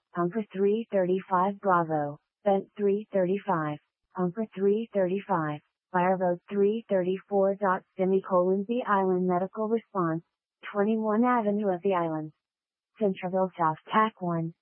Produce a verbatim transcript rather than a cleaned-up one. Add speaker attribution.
Speaker 1: Umper three thirty-five Bravo, Bent three thirty-five, Umper three thirty-five, Fire Road three thirty-four. Semicolon The Island Medical Response, twenty-one Avenue of the Islands. Centreville South Tack one,